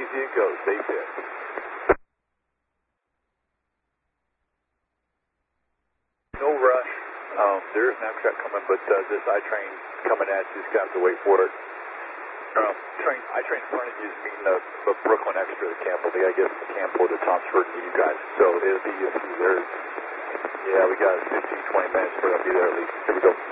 easy it goes. Stay fit. No rush. There is an Amtrak coming, but this I-train coming at you. Just got to wait for it. I-train in front of you is meeting the Brooklyn Extra, the camp. I guess the camp or the Tom's Ford to you guys. So it'll be there. Yeah, we got 15, 20 minutes, but I'll be there at least. Here we go.